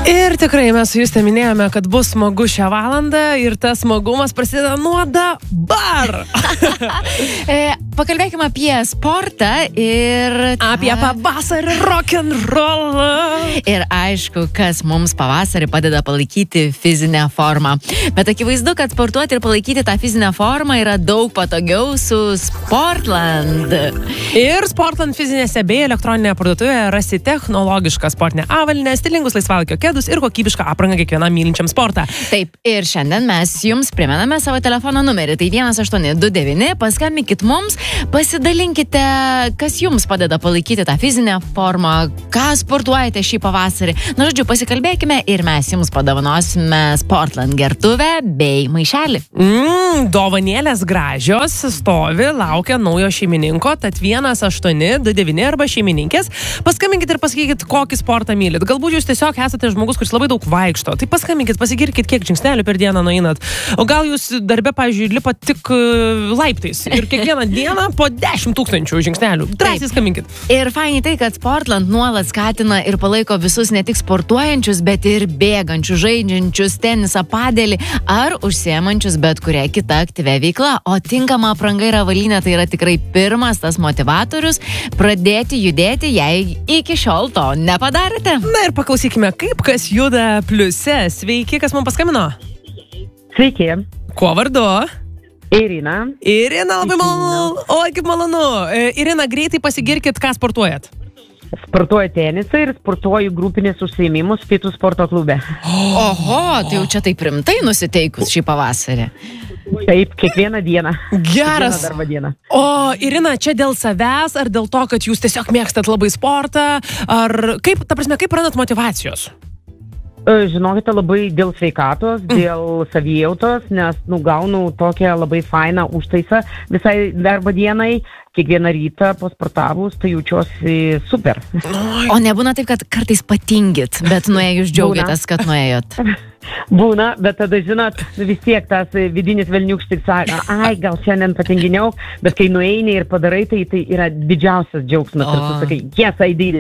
Ir tikrai mes su Juste minėjome, kad bus smagu šią valandą ir tas smagumas prasideda nuo dabar. Pakalbėkime apie sportą ir apie pavasarį rock'n'rollą. Ir aišku, kas mums pavasarį padeda palaikyti fizinę formą. Bet akivaizdu, kad sportuoti ir palaikyti tą fizinę formą yra daug patogiau su Sportland. Ir Sportland fizinėse bei elektroninėje parduotuvėje rasi technologišką sportinę avalynę, stilingus laisvalaikio kedus ir kokybišką aprangą kiekvienam mylinčiam sportą. Taip, ir šiandien mes jums primename savo telefono numerį. Tai 1829, paskambinkit mums, pasidalinkite, kas jums padeda palaikyti tą fizinę formą, ką sportuojate šį pavasarį. Na, žodžiu, pasikalbėkime ir mes jums padovanosime Sportland gertuvę bei maišelį. Dovanėlės gražios, stovi, laukia naujo šeimininko, tad 1829 arba šeimininkės. Paskambinkit ir pasakykit, kokį sportą mylit. Galbūt jūs tiesiog esate žmogus, kuris labai daug vaikšto. Tai paskambinkit, pasigirkit, kiek žingsnelių per dieną nueinat. O gal jūs darbe, pavyzdžiui, lipat tik laiptais ir kiekvieną dieną po 10 000 žingsnelių. Drąsiai skambinkit. Ir fainai tai, kad Sportland nuolat skatina ir palaiko visus ne tik sportuojančius, bet ir bėgančius, žaidžiančius tenisą, padelį ar užsiemančius bet kurią kitą aktyvę veiklą. O tinkama apranga ir avalynė tai yra tikrai pirmas tas motivatorius pradėti judėti, jei iki šiol to nepadarėte. Na ir paklausykime, kaip kas juda pliuse. Sveiki, kas man paskambino? Sveiki. Kuo vardu? Irina. Irina, labai malonu. Oi, kaip malonu. Irina, greitai pasigirkit, ką sportuojat. Sportuoju tenisą ir sportuoju grupinės užsiėmimus Fitų sporto klube. Oho, tai jau čia taip rimtai nusiteikus šį pavasarį. Taip, kiekvieną dieną. Geras. Kiekvieną darbo dieną. O, Irina, čia dėl savęs, ar dėl to, kad jūs tiesiog mėgstat labai sportą, ar kaip, ta prasme, kaip randat motyvacijos? Žinokite, labai dėl sveikatos, dėl savijautos, nes gaunu tokią labai fainą užtaisą visai darbo dienai. Kiekvieną rytą pasportavus, tai jaučiuosi super. O nebūna taip, kad kartais patingit, bet nuėjus džiaugiatės, kad nuėjot? Būna, bet tada, žinot, vis tiek tas vidinis velniukštis sako, gal šiandien patinginiau, bet kai nueini ir padarai, tai yra didžiausias džiaugsmas. Ir tu sakai, yes, I did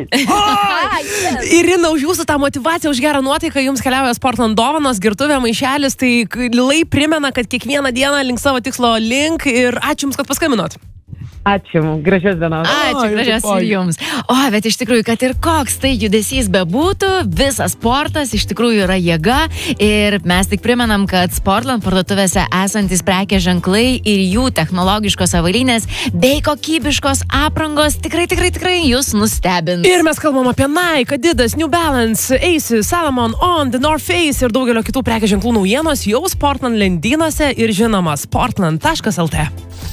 it. Irina, už jūsų tą motivaciją, už gerą nuotaiką jums keliauja Sportland dovanos, gertuvė, maišelis, tai lai primena, kad kiekvieną dieną link savo tikslo link ir ačiū jums, kad paskambinot. Ačiū, gražios dienos. Ačiū, gražios ir jums. O, bet iš tikrųjų, kad ir koks tai judesys bebūtų, visas sportas iš tikrųjų yra jėga ir mes tik primenam, kad Sportland parduotuvėse esantis prekės ženklai ir jų technologiškos avalynės bei kokybiškos aprangos tikrai jūs nustebins. Ir mes kalbam apie Nike, Adidas, New Balance, Asus, Salomon, On, The North Face ir daugelio kitų prekės ženklų naujienos jau Sportland lentynose ir žinoma sportland.lt.